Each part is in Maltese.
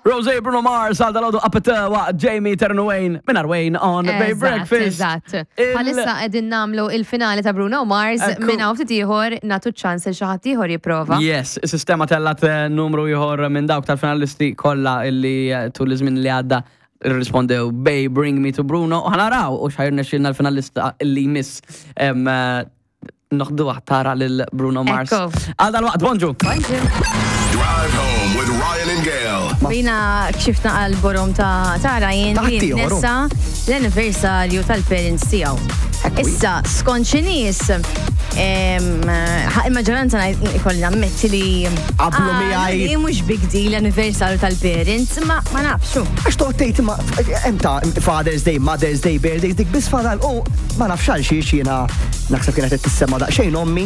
Rosé Bruno Mars għal dal-għodu appeta waqt Jamie Ternuane minnar Wayne on Bay Breakfast. Eżatt. Għalissa għedin namlu il-finali ta' Bruno Mars minna u ftit ieħor natu ċans il xaħat ieħor jipprova. Yes, il-sistema tellat numru ieħor minn dawk tal-finalisti kollha illi tul iż-żmien li għadda rispondew Bay Bring Me to Bruno u ħanaraw u xajrna xilna l-finalista illi miss noħdu tara lil Bruno Mars. Għal dal-waqt, bonġu. Drive home with Ryan and Gail. Bina kxifna għal-borom ta' Ryan li nessa l-anniversarju tal-parents tijaw. Issa, skonċi nis, il-maġġoranza ikolli nammetti li Qablu miegħi. Mux big deal l-anniversarju tal-parents, ma nafxu. Għax toħtejt ma emta Father's Day, Mother's Day, Birthday, dik bis fadal, ma nafx għal xiex jena naħseb kienet t-tissema daqxejn ommi.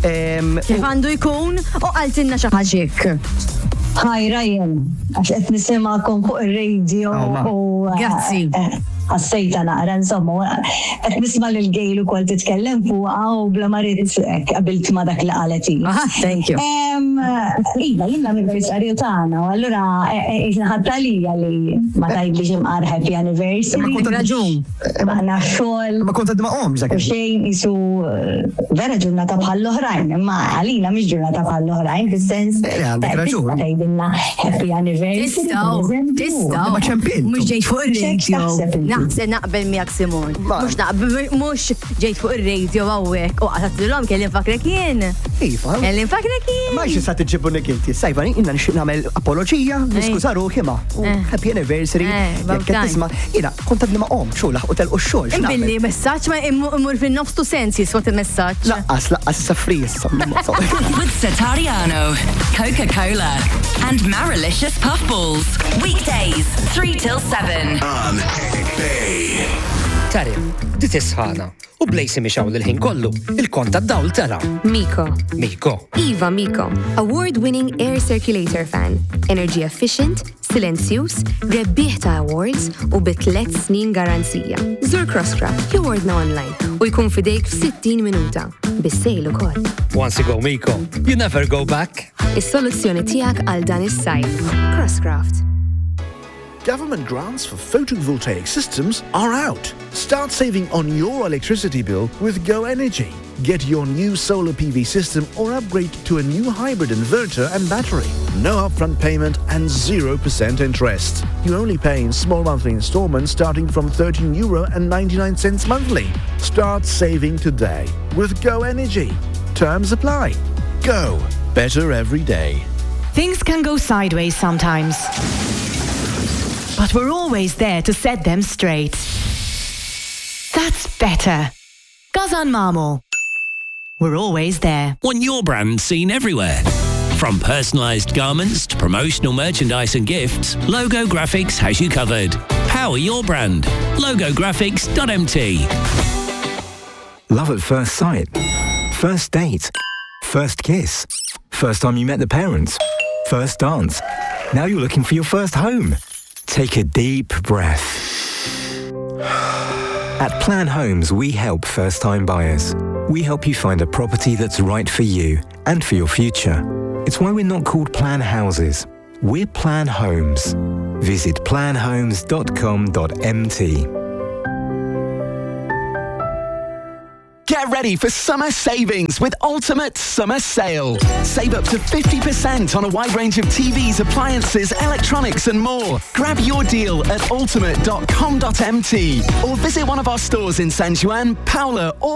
Kif għandu jkun u għaltinna xaħġik. Hi Ryan, għax qed nisimgħakom fuq ir-radio u Grazzi. Ħassejta naqra insomma, qed nisma' lil Gail ukoll titkellem fuqha u bla marid qabilt ma' dak li qalet hi. Thank you. Iva, jien l-anniversarju tagħna, u allura ħadta lija li ma tajblix imqar happy anniversary. Raġun. Għandna xogħol. Ma kont għadmaqhom U xejn isu vera ġurnata bħall-oħrajn, imma għalina mhix ġurnata bħall-oħrajn, fis-sens għandek raġun. tgħidilna happy anniversary. Tistaw. Ma ċempint. Mux ġejt fuq il-radio. X'taħseb Naħseb naqbel miegħek Simon. Mux ġejt fuq il-radio għawek. U għatatlilom kelli nfakrek jien. Iva. Kelli nfakrek jien. Ma xi sa tiġibunik inti. Sajba, inna nixtieq nagħmel apoloġija, niskuża ruħi ma. Happy anniversary. Jekk qed tisma' jiena kont għadni maqhom xogħol u telqu x-xogħol. Billi messaġġ ma immur fin-nofs tu sens jiswat il-messaġġ. Laqqas safri issa. With Satariano, Coca-Cola, and Marilicious Puffballs. Weekdays, 3 till 7. On Bay. Tarim, di tisħana. U blejsi miexaw l-ħin kollu. Il-kont tad-dawl tara. Miko. Miko. Iva Miko. Award-winning air circulator fan. Energy efficient, silenzjus, rebbieħ ta' awards u b'3 snin garanzija. Zur Crosscraft, jowardna online u jkun fidejk f'60 minuta. Bis-sejl ukoll. Once you go Miko, you never go back. Is-soluzzjoni tiegħek għal dan is-sajf. Crosscraft. Government grants for photovoltaic systems are out. Start saving on your electricity bill with Go Energy. Get your new solar PV system or upgrade to a new hybrid inverter and battery. No upfront payment and 0% interest. You only pay in small monthly installments starting from €13.99 monthly. Start saving today with Go Energy. Terms apply. Go. Better every day. Things can go sideways sometimes. But we're always there to set them straight. That's better. Gazan Marmor. We're always there. Want your brand seen everywhere. From personalised garments to promotional merchandise and gifts, Logo Graphics has you covered. Power your brand. Logographics.mt. Love at first sight. First date. First kiss. First time you met the parents. First dance. Now you're looking for your first home. Take a deep breath. At Plan Homes, we help first-time buyers. We help you find a property that's right for you and for your future. It's why we're not called Plan Houses. We're Plan Homes. Visit planhomes.com.mt. Get ready for summer savings with Ultimate Summer Sale. Save up to 50% on a wide range of TVs, appliances, electronics and more. Grab your deal at ultimate.com.mt or visit one of our stores in San Juan, Paula or